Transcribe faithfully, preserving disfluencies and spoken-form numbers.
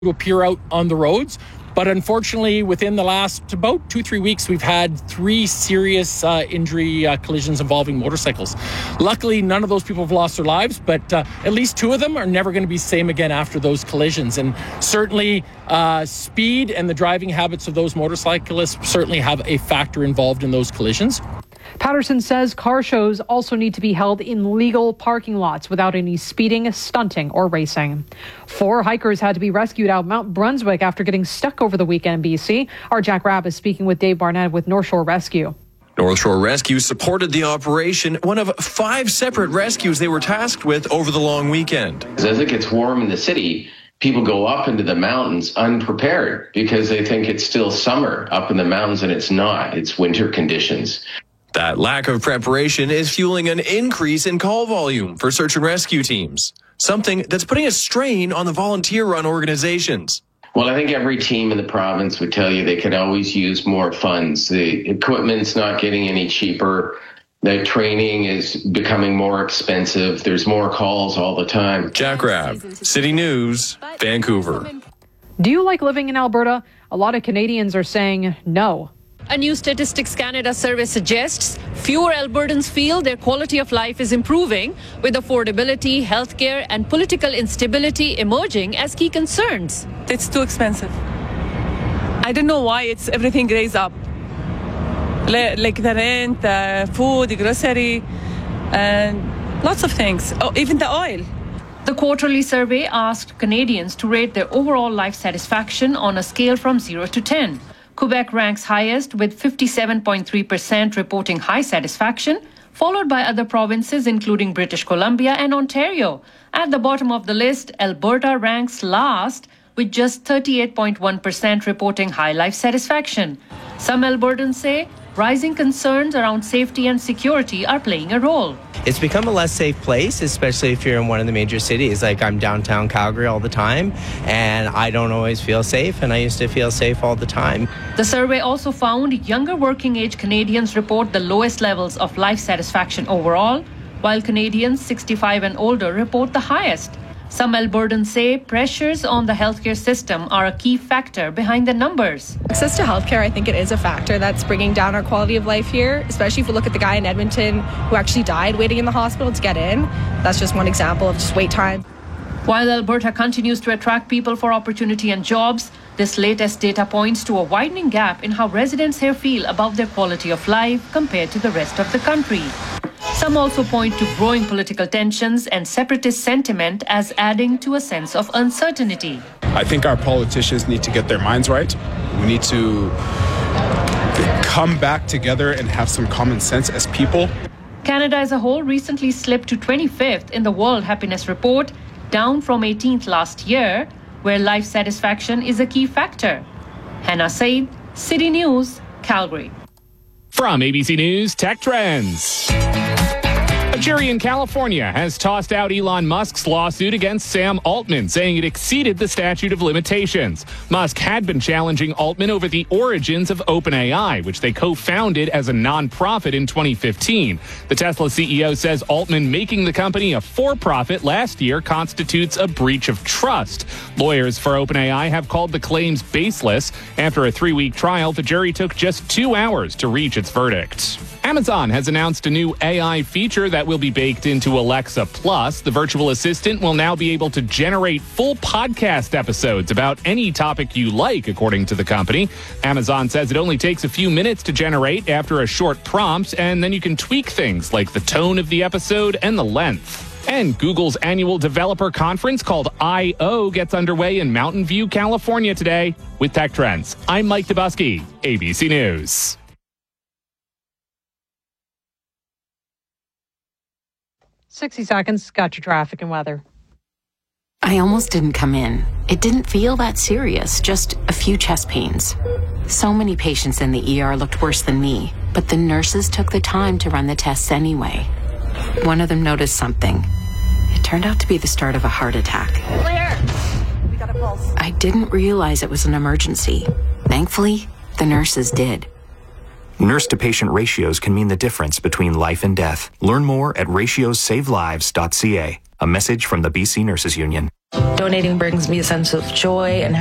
to appear out on the roads. But unfortunately, within the last about two, three weeks, we've had three serious uh, injury uh, collisions involving motorcycles. Luckily, none of those people have lost their lives, but uh, at least two of them are never going to be the same again after those collisions. And certainly, uh, speed and the driving habits of those motorcyclists certainly have a factor involved in those collisions. Patterson says car shows also need to be held in legal parking lots without any speeding, stunting, or racing. Four hikers had to be rescued out of Mount Brunswick after getting stuck over the weekend in B C. Our Jack Rabb is speaking with Dave Barnett with North Shore Rescue. North Shore Rescue supported the operation, one of five separate rescues they were tasked with over the long weekend. As it gets warm in the city, people go up into the mountains unprepared because they think it's still summer up in the mountains, and it's not. It's winter conditions. That lack of preparation is fueling an increase in call volume for search and rescue teams, something that's putting a strain on the volunteer-run organizations. Well, I think every team in the province would tell you they could always use more funds. The equipment's not getting any cheaper. The training is becoming more expensive. There's more calls all the time. Jack Rabb, City News, Vancouver. Do you like living in Alberta? A lot of Canadians are saying no. A new Statistics Canada survey suggests fewer Albertans feel their quality of life is improving, with affordability, healthcare, and political instability emerging as key concerns. It's too expensive. I don't know why it's everything raised up. Like the rent, the food, the grocery, and lots of things. Oh, even the oil. The quarterly survey asked Canadians to rate their overall life satisfaction on a scale from zero to ten. Quebec ranks highest with fifty-seven point three percent reporting high satisfaction, followed by other provinces including British Columbia and Ontario. At the bottom of the list, Alberta ranks last with just thirty-eight point one percent reporting high life satisfaction. Some Albertans say rising concerns around safety and security are playing a role. It's become a less safe place, especially if you're in one of the major cities. Like, I'm downtown Calgary all the time, and I don't always feel safe, and I used to feel safe all the time. The survey also found younger working age Canadians report the lowest levels of life satisfaction overall, while Canadians sixty-five and older report the highest. Some Albertans say pressures on the healthcare system are a key factor behind the numbers. Access to healthcare, I think it is a factor that's bringing down our quality of life here, especially if we look at the guy in Edmonton who actually died waiting in the hospital to get in. That's just one example of just wait time. While Alberta continues to attract people for opportunity and jobs, this latest data points to a widening gap in how residents here feel about their quality of life compared to the rest of the country. Some also point to growing political tensions and separatist sentiment as adding to a sense of uncertainty. I think our politicians need to get their minds right. We need to come back together and have some common sense as people. Canada as a whole recently slipped to twenty-fifth in the World Happiness Report, down from eighteenth last year, where life satisfaction is a key factor. Hannah Said, City News, Calgary. From A B C News Tech Trends. A jury in California has tossed out Elon Musk's lawsuit against Sam Altman, saying it exceeded the statute of limitations. Musk had been challenging Altman over the origins of OpenAI, which they co-founded as a nonprofit in twenty fifteen. The Tesla C E O says Altman making the company a for-profit last year constitutes a breach of trust. Lawyers for OpenAI have called the claims baseless. After a three-week trial, the jury took just two hours to reach its verdict. Amazon has announced a new A I feature that will be baked into Alexa Plus. The virtual assistant will now be able to generate full podcast episodes about any topic you like, according to the company. Amazon says it only takes a few minutes to generate after a short prompt, and then you can tweak things like the tone of the episode and the length. And Google's annual developer conference called I O gets underway in Mountain View, California today. With Tech Trends, I'm Mike Dubusky, A B C News. sixty seconds, got your traffic and weather. I almost didn't come in. It didn't feel that serious, just a few chest pains. So many patients in the E R looked worse than me, but the nurses took the time to run the tests anyway. One of them noticed something. It turned out to be the start of a heart attack. Clear. We got a pulse. I didn't realize it was an emergency. Thankfully, the nurses did. Nurse-to-patient ratios can mean the difference between life and death. Learn more at ratios save lives dot c a. A message from the B C Nurses Union. Donating brings me a sense of joy and